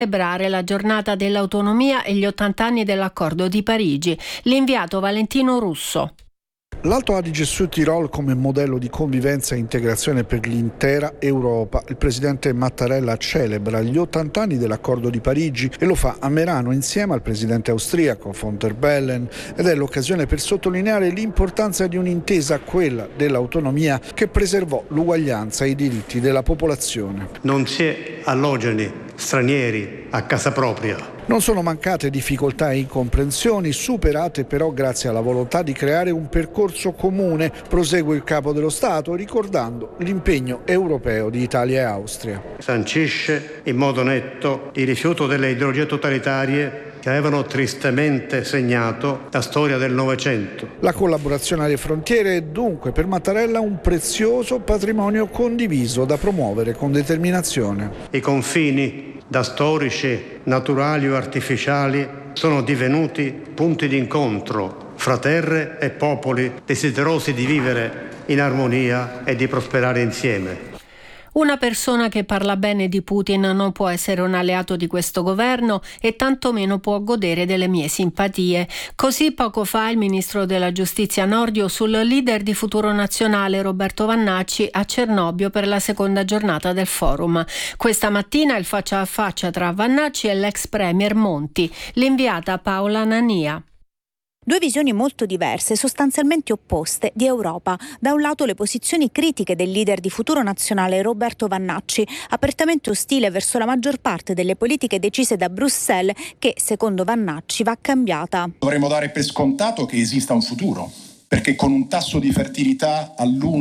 celebrare la giornata dell'autonomia e gli 80 anni dell'Accordo di Parigi. L'inviato Valentino Russo. L'Alto Adige-Süd Tirol come modello di convivenza e integrazione per l'intera Europa. Il presidente Mattarella celebra gli 80 anni dell'Accordo di Parigi e lo fa a Merano insieme al presidente austriaco von der Bellen, ed è l'occasione per sottolineare l'importanza di un'intesa, quella dell'autonomia, che preservò l'uguaglianza e i diritti della popolazione. Non c'è allogeni stranieri a casa propria. Non sono mancate difficoltà e incomprensioni, superate però grazie alla volontà di creare un percorso comune, prosegue il capo dello Stato, ricordando l'impegno europeo di Italia e Austria. Sancisce in modo netto il rifiuto delle ideologie totalitarie che avevano tristemente segnato la storia del Novecento. La collaborazione alle frontiere è dunque per Mattarella un prezioso patrimonio condiviso da promuovere con determinazione. I confini, da storici, naturali o artificiali, sono divenuti punti di incontro fra terre e popoli desiderosi di vivere in armonia e di prosperare insieme. Una persona che parla bene di Putin non può essere un alleato di questo governo e tantomeno può godere delle mie simpatie. Così poco fa il ministro della giustizia Nordio sul leader di Futuro Nazionale Roberto Vannacci a Cernobbio per la seconda giornata del forum. Questa mattina il faccia a faccia tra Vannacci e l'ex premier Monti. L'inviata Paola Nania. Due visioni molto diverse, sostanzialmente opposte, di Europa. Da un lato le posizioni critiche del leader di Futuro Nazionale Roberto Vannacci, apertamente ostile verso la maggior parte delle politiche decise da Bruxelles, che, secondo Vannacci, va cambiata. Dovremmo dare per scontato che esista un futuro, perché con un tasso di fertilità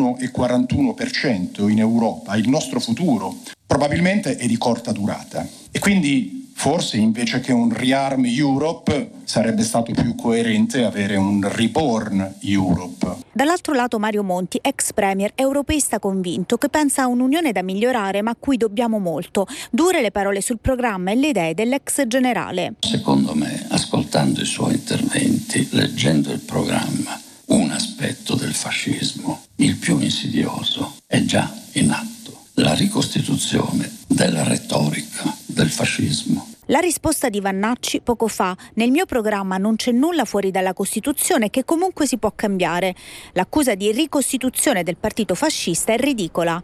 all'1,41% in Europa, il nostro futuro probabilmente è di corta durata. E quindi forse invece che un Rearm Europe sarebbe stato più coerente avere un Reborn Europe. Dall'altro lato Mario Monti, ex premier europeista convinto, che pensa a un'unione da migliorare ma a cui dobbiamo molto. Dure le parole sul programma e le idee dell'ex generale. Secondo me, ascoltando i suoi interventi, leggendo il programma, un aspetto del fascismo, il più insidioso, è già in atto. La ricostituzione della retorica del fascismo. La risposta di Vannacci poco fa: nel mio programma non c'è nulla fuori dalla Costituzione che comunque si può cambiare. L'accusa di ricostituzione del partito fascista è ridicola.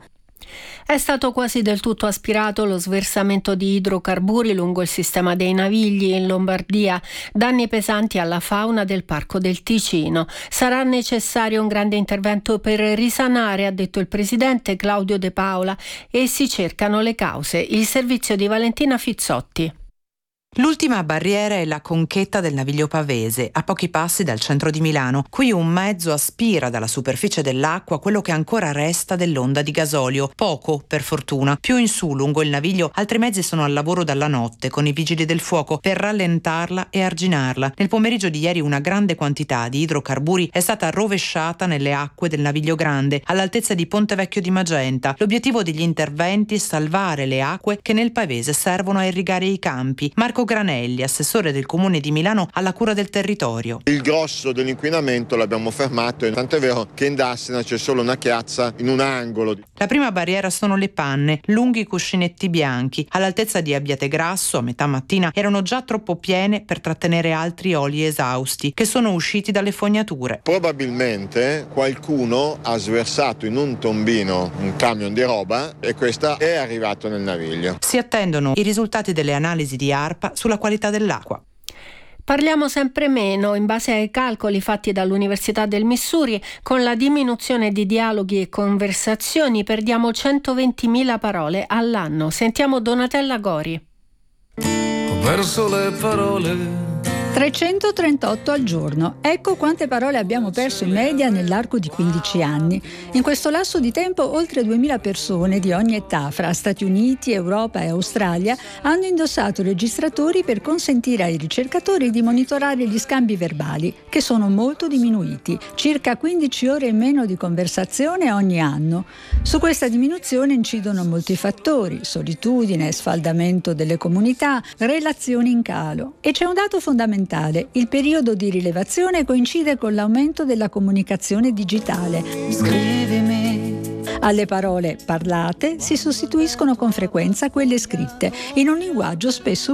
È stato quasi del tutto aspirato lo sversamento di idrocarburi lungo il sistema dei Navigli in Lombardia, danni pesanti alla fauna del Parco del Ticino. Sarà necessario un grande intervento per risanare, ha detto il presidente Claudio De Paola, e si cercano le cause. Il servizio di Valentina Fizzotti. L'ultima barriera è la conchetta del Naviglio Pavese, a pochi passi dal centro di Milano. Qui un mezzo aspira dalla superficie dell'acqua quello che ancora resta dell'onda di gasolio. Poco, per fortuna. Più in su, lungo il Naviglio, altri mezzi sono al lavoro dalla notte con i vigili del fuoco per rallentarla e arginarla. Nel pomeriggio di ieri una grande quantità di idrocarburi è stata rovesciata nelle acque del Naviglio Grande, all'altezza di Ponte Vecchio di Magenta. L'obiettivo degli interventi è salvare le acque che nel Pavese servono a irrigare i campi. Marco Granelli, assessore del Comune di Milano alla cura del territorio. Il grosso dell'inquinamento l'abbiamo fermato, e tant'è vero che in Dassena c'è solo una chiazza in un angolo. La prima barriera sono le panne, lunghi cuscinetti bianchi, all'altezza di Abbiategrasso a metà mattina erano già troppo piene per trattenere altri oli esausti che sono usciti dalle fognature. Probabilmente qualcuno ha sversato in un tombino un camion di roba e questa è arrivato nel Naviglio. Si attendono i risultati delle analisi di ARPA sulla qualità dell'acqua. Parliamo sempre meno. In base ai calcoli fatti dall'Università del Missouri, con la diminuzione di dialoghi e conversazioni perdiamo 120.000 parole all'anno. Sentiamo Donatella Gori. Ho perso le parole. 338 al giorno. Ecco quante parole abbiamo perso in media nell'arco di 15 anni. In questo lasso di tempo oltre 2000 persone di ogni età, fra Stati Uniti, Europa e Australia, hanno indossato registratori per consentire ai ricercatori di monitorare gli scambi verbali, che sono molto diminuiti, circa 15 ore in meno di conversazione ogni anno. Su questa diminuzione incidono molti fattori: solitudine, sfaldamento delle comunità, relazioni in calo. E c'è un dato fondamentale: il periodo di rilevazione coincide con l'aumento della comunicazione digitale. Scrivimi Alle parole parlate si sostituiscono con frequenza quelle scritte, in un linguaggio spesso